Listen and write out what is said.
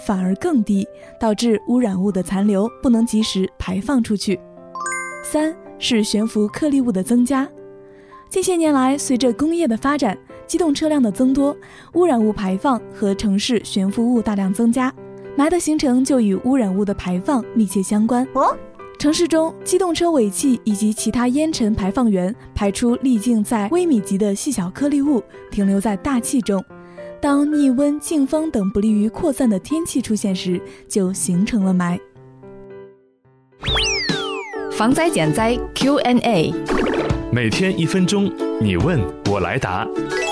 反而更低，导致污染物的残留不能及时排放出去。3是悬浮颗粒物的增加。近些年来，随着工业的发展，机动车辆的增多，污染物排放和城市悬浮物大量增加，霾的形成就与污染物的排放密切相关。城市中，机动车尾气以及其他烟尘排放源排出粒径在微米级的细小颗粒物，停留在大气中。当逆温、劲风等不利于扩散的天气出现时，就形成了霾。 防灾减灾 Q&A， 每天1分钟，你问我来答。